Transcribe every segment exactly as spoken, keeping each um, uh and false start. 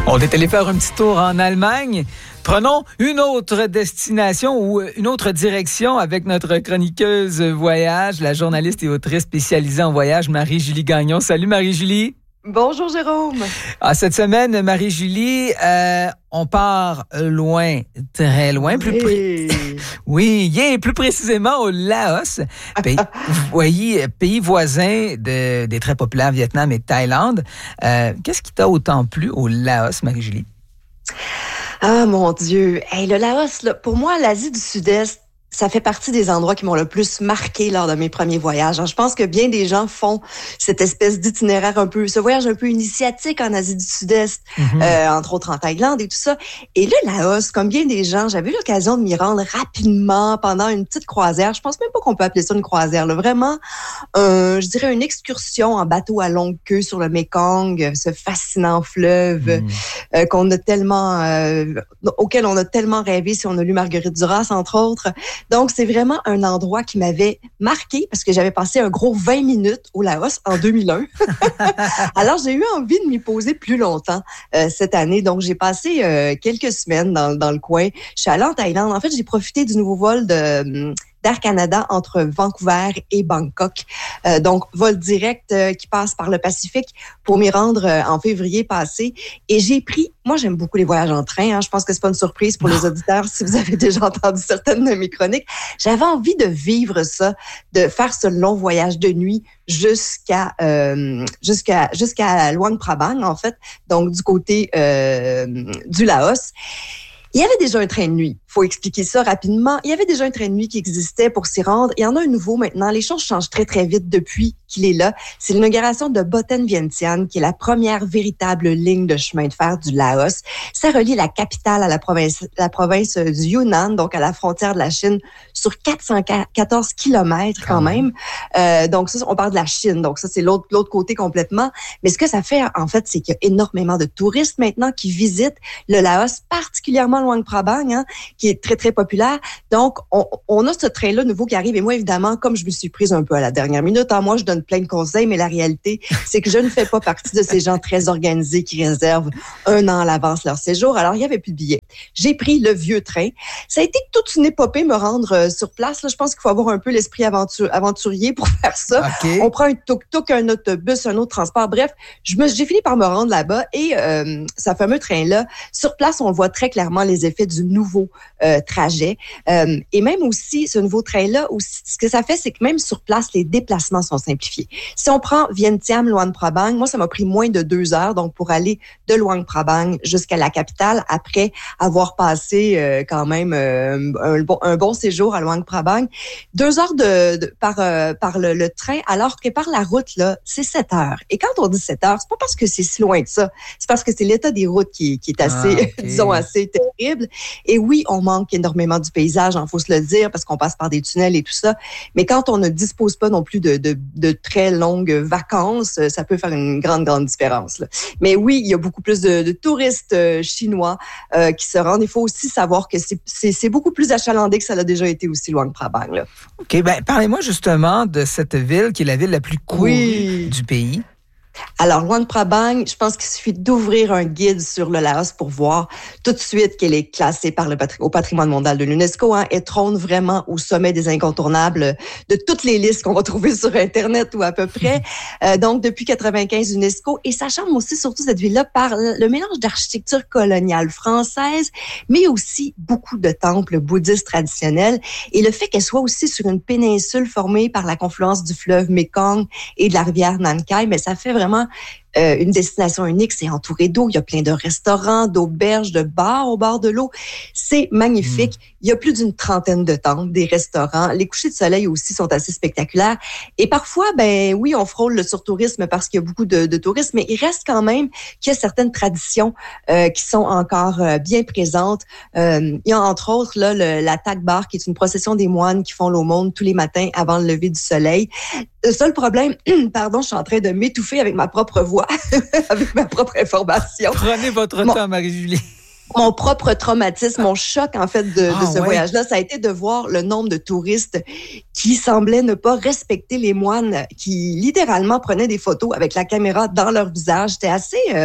On est allé faire un petit tour en Allemagne. Prenons une autre destination ou une autre direction avec notre chroniqueuse voyage, la journaliste et autrice spécialisée en voyage, Marie-Julie Gagnon. Salut Marie-Julie. Bonjour Jérôme. Ah, cette semaine, Marie-Julie, euh, on part loin, très loin. Plus pré... oui, yeah, plus précisément au Laos, pays, vous voyez, pays voisin de, des très populaires Vietnam et Thaïlande. Euh, qu'est-ce qui t'a autant plu au Laos, Marie-Julie? Ah mon Dieu, hey, le Laos, là, pour moi, l'Asie du Sud-Est, ça fait partie des endroits qui m'ont le plus marqué lors de mes premiers voyages. Alors, je pense que bien des gens font cette espèce d'itinéraire un peu, ce voyage un peu initiatique en Asie du Sud-Est, mm-hmm. euh, entre autres en Thaïlande et tout ça. Et le Laos, comme bien des gens, j'avais eu l'occasion de m'y rendre rapidement pendant une petite croisière. Je pense même pas qu'on peut appeler ça une croisière, là. Vraiment, euh, je dirais une excursion en bateau à longue queue sur le Mekong, ce fascinant fleuve mm. euh, qu'on a tellement, euh, auquel on a tellement rêvé si on a lu Marguerite Duras, entre autres. Donc, c'est vraiment un endroit qui m'avait marqué parce que j'avais passé un gros vingt minutes au Laos en deux mille un. Alors, j'ai eu envie de m'y poser plus longtemps euh, cette année. Donc, j'ai passé euh, quelques semaines dans, dans le coin. Je suis allée en Thaïlande. En fait, j'ai profité du nouveau vol de... d'Air Canada entre Vancouver et Bangkok. Euh, donc, vol direct euh, qui passe par le Pacifique pour m'y rendre euh, en février passé. Et j'ai pris, moi j'aime beaucoup les voyages en train, hein, je pense que c'est pas une surprise pour les auditeurs si vous avez déjà entendu certaines de mes chroniques. J'avais envie de vivre ça, de faire ce long voyage de nuit jusqu'à euh, jusqu'à jusqu'à Luang Prabang, en fait, donc du côté euh, du Laos. Il y avait déjà un train de nuit. Faut expliquer ça rapidement. Il y avait déjà un train de nuit qui existait pour s'y rendre. Il y en a un nouveau maintenant. Les choses changent très, très vite depuis qu'il est là. C'est l'inauguration de Boten Vientiane, qui est la première véritable ligne de chemin de fer du Laos. Ça relie la capitale à la province, la province du Yunnan, donc à la frontière de la Chine, sur quatre cent quatorze kilomètres quand même. Euh, donc ça, on parle de la Chine. Donc ça, c'est l'autre, l'autre côté complètement. Mais ce que ça fait, en fait, c'est qu'il y a énormément de touristes maintenant qui visitent le Laos, particulièrement Luang Prabang, hein, qui est très, très populaire. Donc, on, on a ce train-là nouveau qui arrive. Et moi, évidemment, comme je me suis prise un peu à la dernière minute, hein, moi, je donne plein de conseils, mais la réalité, c'est que je ne fais pas partie de ces gens très organisés qui réservent un an à l'avance leur séjour. Alors, il n'y avait plus de billets. J'ai pris le vieux train. Ça a été toute une épopée me rendre euh, sur place. Là, je pense qu'il faut avoir un peu l'esprit aventur- aventurier pour faire ça. Okay. On prend un tuk-tuk, un autobus, un autre transport. Bref, je me, j'ai fini par me rendre là-bas et euh, ce fameux train-là, sur place, on voit très clairement les effets du nouveau euh, trajet. Euh, et même aussi, ce nouveau train-là, aussi, ce que ça fait, c'est que même sur place, les déplacements sont simplifiés. Si on prend Vientiane, Luang Prabang, moi, ça m'a pris moins de deux heures, donc pour aller de Luang Prabang jusqu'à la capitale, après avoir passé euh, quand même euh, un, bon, un bon séjour à Luang Prabang. Deux heures de, de, par, euh, par le, le train, alors que par la route, là, c'est sept heures. Et quand on dit sept heures, c'est pas parce que c'est si loin que ça, c'est parce que c'est l'état des routes qui, qui est assez, ah, okay. disons, assez terrible. Et oui, on manque énormément du paysage, il faut se le dire, parce qu'on passe par des tunnels et tout ça. Mais quand on ne dispose pas non plus de, de, de très longues vacances, ça peut faire une grande, grande différence, là. Mais oui, il y a beaucoup plus de, de touristes euh, chinois euh, qui se rendent. Il faut aussi savoir que c'est, c'est, c'est beaucoup plus achalandé que ça l'a déjà été aussi Luang Prabang, là. OK, ben parlez-moi justement de cette ville qui est la ville la plus courue oui. du pays. Alors, Luang Prabang, je pense qu'il suffit d'ouvrir un guide sur le Laos pour voir tout de suite qu'elle est classée par le patri- au patrimoine mondial de l'UNESCO. Hein, elle trône vraiment au sommet des incontournables de toutes les listes qu'on va trouver sur Internet ou à peu près. Euh, donc, depuis quatre-vingt-quinze UNESCO. Et ça charme aussi surtout cette ville-là par le mélange d'architecture coloniale française, mais aussi beaucoup de temples bouddhistes traditionnels. Et le fait qu'elle soit aussi sur une péninsule formée par la confluence du fleuve Mekong et de la rivière Nankai, mais ça fait vraiment Euh, une destination unique, c'est entouré d'eau. Il y a plein de restaurants, d'auberges, de bars au bord de l'eau. C'est magnifique. Mmh. Il y a plus d'une trentaine de temples, des restaurants. Les couchers de soleil aussi sont assez spectaculaires. Et parfois, ben oui, on frôle le surtourisme parce qu'il y a beaucoup de, de tourisme, mais il reste quand même qu'il y a certaines traditions euh, qui sont encore euh, bien présentes. Euh, il y a entre autres là le, la Tak Bar, qui est une procession des moines qui font l'aumône tous les matins avant le lever du soleil. Le seul problème, pardon, je suis en train de m'étouffer avec ma propre voix, avec ma propre information. Prenez votre Mon, temps, Marie-Julie. Mon propre traumatisme, mon choc, en fait, de, ah, de ce ouais. voyage-là, ça a été de voir le nombre de touristes qui semblaient ne pas respecter les moines, qui littéralement prenaient des photos avec la caméra dans leur visage. C'était assez euh,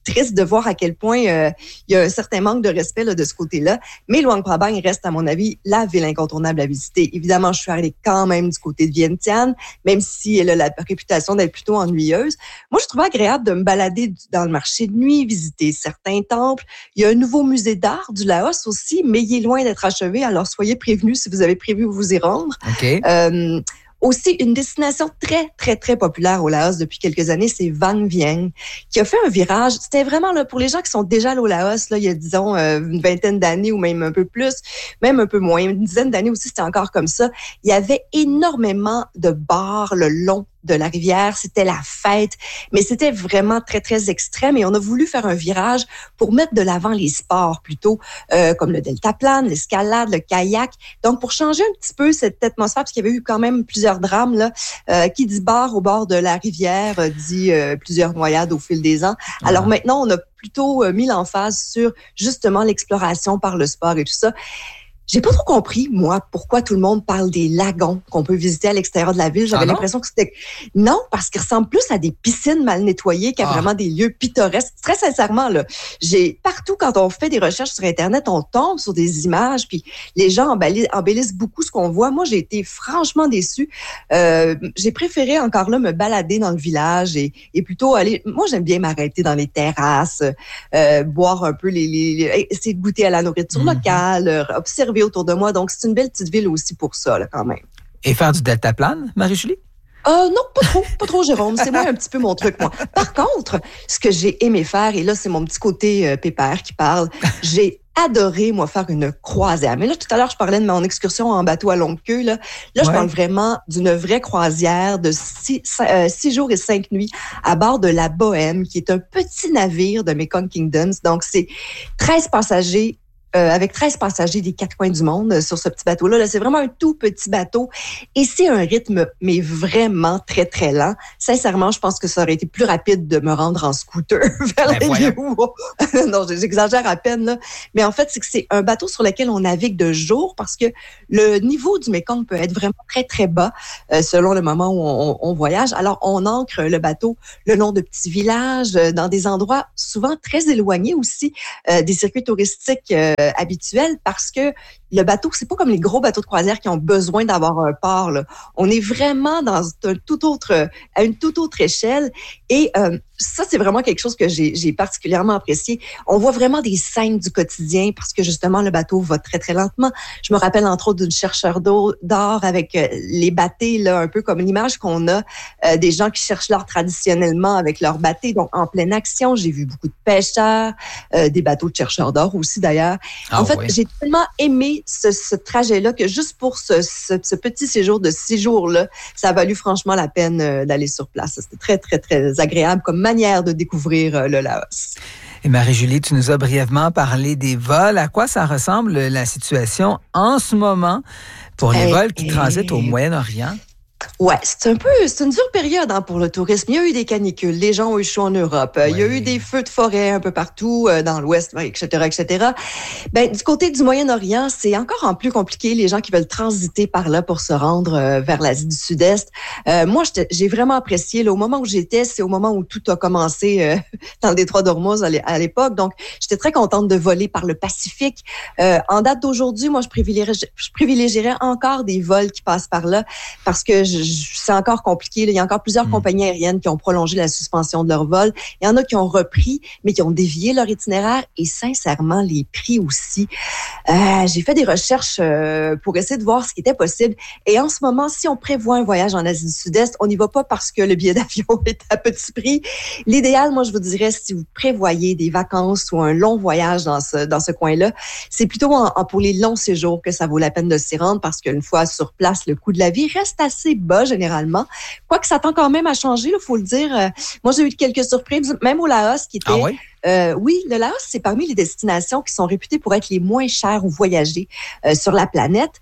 triste de voir à quel point euh, il y a un certain manque de respect là, de ce côté-là. Mais Luang Prabang reste, à mon avis, la ville incontournable à visiter. Évidemment, je suis allée quand même du côté de Vientiane, même si elle a la réputation d'être plutôt ennuyeuse. Moi, je trouvais agréable de me balader dans le marché de nuit, visiter certains temples. Il y a un nouveau musée d'art du Laos aussi, mais il est loin d'être achevé, alors soyez prévenus si vous avez prévu vous y rendre. OK. Euh, Aussi, une destination très, très, très populaire au Laos depuis quelques années, c'est Vang Vieng, qui a fait un virage. C'était vraiment là pour les gens qui sont déjà allés au Laos, là, il y a, disons, euh, une vingtaine d'années ou même un peu plus, même un peu moins, une dizaine d'années aussi, c'était encore comme ça. Il y avait énormément de bars le long de la rivière, c'était la fête, mais c'était vraiment très, très extrême et on a voulu faire un virage pour mettre de l'avant les sports plutôt, euh, comme le deltaplane, l'escalade, le kayak. Donc, pour changer un petit peu cette atmosphère, parce qu'il y avait eu quand même plusieurs drames, là, euh, qui dit bar au bord de la rivière, euh, dit euh, plusieurs noyades au fil des ans. Mmh. Alors maintenant, on a plutôt euh, mis l'emphase sur justement l'exploration par le sport et tout ça. J'ai pas trop compris, moi, pourquoi tout le monde parle des lagons qu'on peut visiter à l'extérieur de la ville. J'avais ah l'impression que c'était... Non, parce qu'ils ressemblent plus à des piscines mal nettoyées qu'à ah. vraiment des lieux pittoresques. Très sincèrement, là, j'ai partout, quand on fait des recherches sur Internet, on tombe sur des images, puis les gens embellissent, embellissent beaucoup ce qu'on voit. Moi, j'ai été franchement déçue. Euh, j'ai préféré encore là me balader dans le village et, et plutôt aller... Moi, j'aime bien m'arrêter dans les terrasses, euh, boire un peu, les, les, les essayer de goûter à la nourriture mm-hmm. locale, observer autour de moi. Donc, c'est une belle petite ville aussi pour ça, là, quand même. Et faire du deltaplane, Marie-Julie? Euh, non, pas trop, pas trop, Jérôme. C'est moi un petit peu mon truc, moi. Par contre, ce que j'ai aimé faire, et là, c'est mon petit côté euh, pépère qui parle, j'ai adoré, moi, faire une croisière. Mais là, tout à l'heure, je parlais de mon excursion en bateau à longue queue. Là, là ouais. je parle vraiment d'une vraie croisière de six, euh, six jours et cinq nuits à bord de la Bohème, qui est un petit navire de Mekong Kingdoms. Donc, c'est treize passagers Euh, avec treize passagers des quatre coins du monde euh, sur ce petit bateau-là. Là, c'est vraiment un tout petit bateau et c'est un rythme, mais vraiment très, très lent. Sincèrement, je pense que ça aurait été plus rapide de me rendre en scooter vers ben les voyons. lieux où... non, j'exagère à peine, là. Mais en fait, c'est que c'est un bateau sur lequel on navigue de jour parce que le niveau du Mekong peut être vraiment très, très bas euh, selon le moment où on, on voyage. Alors, on ancre le bateau le long de petits villages, euh, dans des endroits souvent très éloignés aussi euh, des circuits touristiques euh, habituel parce que le bateau, c'est pas comme les gros bateaux de croisière qui ont besoin d'avoir un port, là. On est vraiment dans un tout autre, à une toute autre échelle et euh, ça, c'est vraiment quelque chose que j'ai, j'ai particulièrement apprécié. On voit vraiment des scènes du quotidien parce que justement, le bateau va très, très lentement. Je me rappelle entre autres d'une chercheur d'or avec euh, les bâtés, là, un peu comme l'image qu'on a euh, des gens qui cherchent l'or traditionnellement avec leurs bâtés, donc en pleine action. J'ai vu beaucoup de pêcheurs, euh, des bateaux de chercheurs d'or aussi d'ailleurs. Ah, en fait, ouais. j'ai tellement aimé ce, ce trajet-là que juste pour ce, ce, ce petit séjour de six jours-là, ça a valu franchement la peine euh, d'aller sur place. C'était très, très, très agréable comme manière de découvrir euh, le Laos. Et Marie-Julie, tu nous as brièvement parlé des vols. À quoi ça ressemble la situation en ce moment pour les hey, vols qui hey. transitent au Moyen-Orient? Ouais, c'est un peu, c'est une dure période hein, pour le tourisme. Il y a eu des canicules, les gens ont eu chaud en Europe, ouais. il y a eu des feux de forêt un peu partout euh, dans l'Ouest, et cetera, et cetera. Ben du côté du Moyen-Orient, c'est encore en plus compliqué. Les gens qui veulent transiter par là pour se rendre euh, vers l'Asie du Sud-Est. Euh, moi, j'ai vraiment apprécié. Là, au moment où j'étais, c'est au moment où tout a commencé euh, dans le détroit d'Ormuz à l'époque. Donc, j'étais très contente de voler par le Pacifique. Euh, en date d'aujourd'hui, moi, je privilégierais, je privilégierais encore des vols qui passent par là parce que je, c'est encore compliqué. Il y a encore plusieurs mmh. compagnies aériennes qui ont prolongé la suspension de leur vol. Il y en a qui ont repris, mais qui ont dévié leur itinéraire et sincèrement, les prix aussi. Euh, j'ai fait des recherches euh, pour essayer de voir ce qui était possible. Et en ce moment, si on prévoit un voyage en Asie du Sud-Est, on n'y va pas parce que le billet d'avion est à petit prix. L'idéal, moi, je vous dirais, si vous prévoyez des vacances ou un long voyage dans ce, dans ce coin-là, c'est plutôt en, en, pour les longs séjours que ça vaut la peine de s'y rendre parce qu'une fois sur place, le coût de la vie reste assez bas généralement. Quoique ça tend quand même à changer, il faut le dire. Euh, moi, j'ai eu quelques surprises, même au Laos qui était... Ah ouais? Euh, oui, le Laos, c'est parmi les destinations qui sont réputées pour être les moins chères ou voyager euh, sur la planète.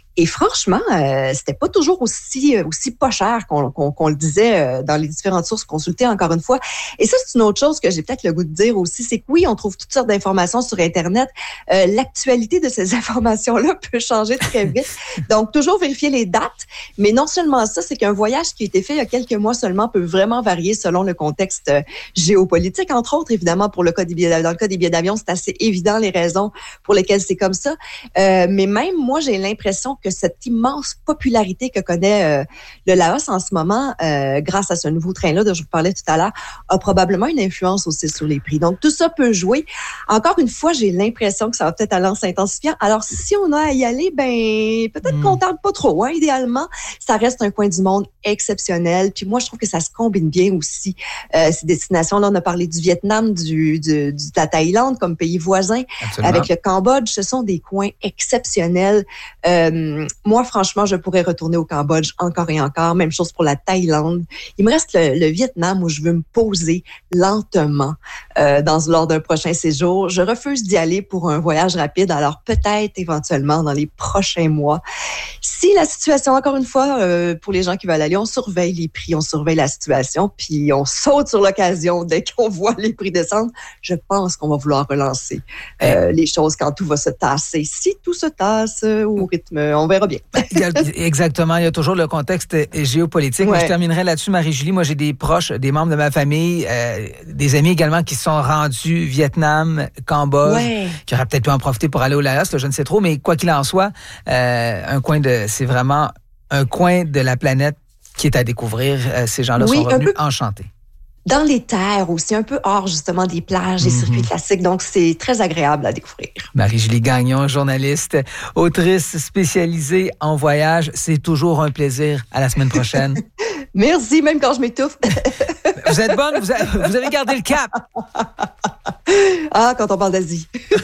Et franchement, euh, c'était pas toujours aussi aussi pas cher qu'on, qu'on, qu'on le disait euh, dans les différentes sources consultées, encore une fois. Et ça, c'est une autre chose que j'ai peut-être le goût de dire aussi, c'est que oui, on trouve toutes sortes d'informations sur Internet. Euh, l'actualité de ces informations-là peut changer très vite. Donc, toujours vérifier les dates. Mais non seulement ça, c'est qu'un voyage qui a été fait il y a quelques mois seulement peut vraiment varier selon le contexte euh, géopolitique, entre autres, évidemment, pour le cas des billets, dans le cas des billets d'avion, c'est assez évident les raisons pour lesquelles c'est comme ça. Euh, mais même moi, j'ai l'impression que cette immense popularité que connaît euh, le Laos en ce moment, euh, grâce à ce nouveau train-là dont je vous parlais tout à l'heure, a probablement une influence aussi sur les prix. Donc, tout ça peut jouer. Encore une fois, j'ai l'impression que ça va peut-être aller en s'intensifiant. Alors, si on a à y aller, ben peut-être mmh. qu'on tarde pas trop. Hein, idéalement, ça reste un coin du monde exceptionnel. Puis moi, je trouve que ça se combine bien aussi. Euh, ces destinations-là, on a parlé du Vietnam, du, du, du de la Thaïlande comme pays voisin. Absolument. Avec le Cambodge, ce sont des coins exceptionnels. Euh, Moi, franchement, je pourrais retourner au Cambodge encore et encore. Même chose pour la Thaïlande. Il me reste le, le Vietnam où je veux me poser lentement euh, dans, lors d'un prochain séjour. Je refuse d'y aller pour un voyage rapide. Alors, peut-être éventuellement dans les prochains mois. Si la situation, encore une fois, euh, pour les gens qui veulent aller, on surveille les prix, on surveille la situation, puis on saute sur l'occasion dès qu'on voit les prix descendre. Je pense qu'on va vouloir relancer euh, les choses quand tout va se tasser. Si tout se tasse euh, au rythme, on verra bien. Exactement. Il y a toujours le contexte géopolitique. Ouais. Moi, je terminerai là-dessus, Marie-Julie. Moi, j'ai des proches, des membres de ma famille, euh, des amis également qui se sont rendus Vietnam, Cambodge, ouais. qui auraient peut-être pu en profiter pour aller au Laos, là, je ne sais trop. Mais quoi qu'il en soit, euh, un coin de, c'est vraiment un coin de la planète qui est à découvrir. Euh, ces gens-là oui, sont revenus enchantés. Dans les terres aussi, un peu hors justement des plages, des mm-hmm. circuits classiques. Donc, c'est très agréable à découvrir. Marie-Julie Gagnon, journaliste, autrice spécialisée en voyage. C'est toujours un plaisir. À la semaine prochaine. Merci, même quand je m'étouffe. Vous êtes bonne, vous avez, vous avez gardé le cap. Ah, quand on parle d'Asie.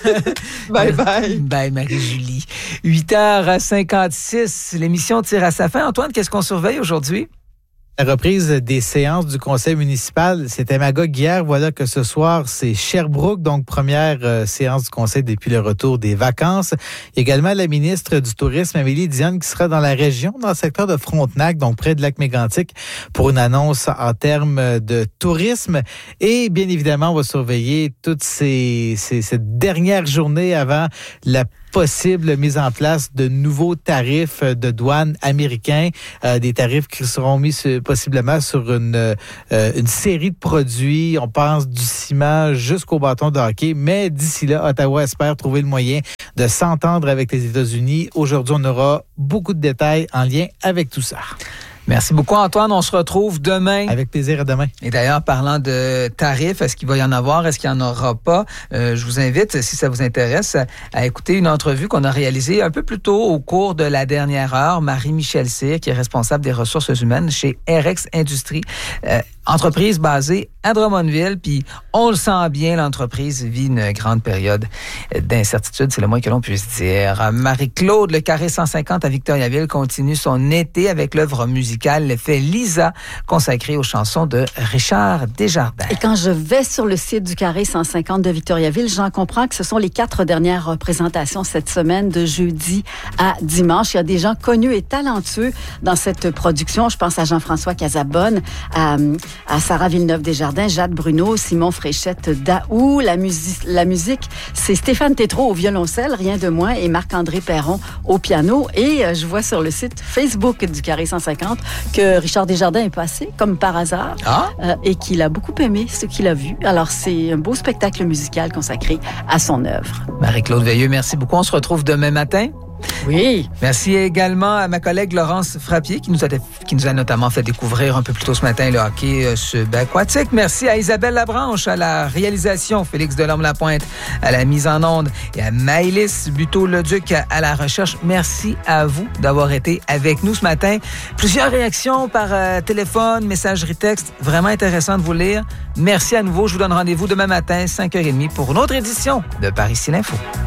Bye bye. Bye Marie-Julie. huit heures cinquante-six, l'émission tire à sa fin. Antoine, qu'est-ce qu'on surveille aujourd'hui? La reprise des séances du conseil municipal, c'était Magog hier. Voilà que ce soir, c'est Sherbrooke, donc première euh, séance du conseil depuis le retour des vacances. Il y a également la ministre du Tourisme, Amélie Dion, qui sera dans la région, dans le secteur de Frontenac, donc près de Lac-Mégantic, pour une annonce en termes de tourisme. Et bien évidemment, on va surveiller toutes ces, ces cette dernière journée avant la possible mise en place de nouveaux tarifs de douane américains, euh, des tarifs qui seront mis sur, possiblement sur une, euh, une série de produits. On pense du ciment jusqu'au bâton de hockey, mais d'ici là, Ottawa espère trouver le moyen de s'entendre avec les États-Unis. Aujourd'hui, on aura beaucoup de détails en lien avec tout ça. Merci beaucoup, Antoine. On se retrouve demain. Avec plaisir, à demain. Et d'ailleurs, parlant de tarifs, est-ce qu'il va y en avoir? Est-ce qu'il n'y en aura pas? Euh, je vous invite, si ça vous intéresse, à, à écouter une entrevue qu'on a réalisée un peu plus tôt au cours de la dernière heure. Marie-Michel Cyr, qui est responsable des ressources humaines chez R X Industries, euh, entreprise basée à Drummondville. Puis, on le sent bien, l'entreprise vit une grande période d'incertitude. C'est le moins que l'on puisse dire. Marie-Claude, le Carré cent cinquante à Victoriaville, continue son été avec l'œuvre musicale l'effet Lisa, consacré aux chansons de Richard Desjardins. Et quand je vais sur le site du Carré cent cinquante de Victoriaville, j'en comprends que ce sont les quatre dernières représentations cette semaine, de jeudi à dimanche. Il y a des gens connus et talentueux dans cette production. Je pense à Jean-François Casabonne, à, à Sarah Villeneuve-Desjardins, Jade Bruno, Simon Fréchette Daou. La, musi- la musique, c'est Stéphane Tétrault au violoncelle, rien de moins, et Marc-André Perron au piano. Et euh, je vois sur le site Facebook du Carré cent cinquante que Richard Desjardins est passé, comme par hasard, ah? euh, et qu'il a beaucoup aimé ce qu'il a vu. Alors, c'est un beau spectacle musical consacré à son œuvre. Marie-Claude Veilleux, merci beaucoup. On se retrouve demain matin. Oui. Merci également à ma collègue Laurence Frappier qui nous a, qui nous a notamment fait découvrir un peu plus tôt ce matin le hockey subaquatique. Merci à Isabelle Labranche à la réalisation, Félix Delorme-Lapointe à la mise en onde et à Maëlys Buteau-Leduc à la recherche. Merci à vous d'avoir été avec nous ce matin. Plusieurs réactions par euh, téléphone, messagerie texte. Vraiment intéressant de vous lire. Merci à nouveau. Je vous donne rendez-vous demain matin, cinq heures trente pour une autre édition de Par ici l'info.